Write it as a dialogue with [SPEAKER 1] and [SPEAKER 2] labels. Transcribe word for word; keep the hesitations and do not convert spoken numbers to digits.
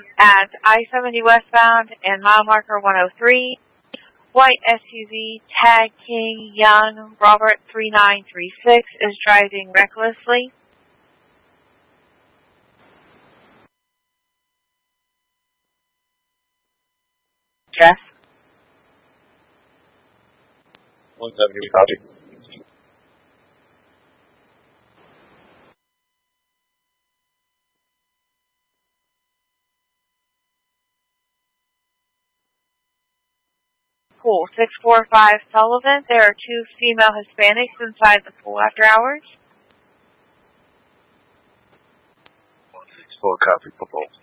[SPEAKER 1] at I seventy westbound and mile marker one oh three. White S U V, tag King Young Robert three nine three six is driving recklessly. Jeff?
[SPEAKER 2] one seventy, copy.
[SPEAKER 1] Pool six four five Sullivan. There are two female Hispanics inside the pool after hours.
[SPEAKER 2] one six four, copy, pool.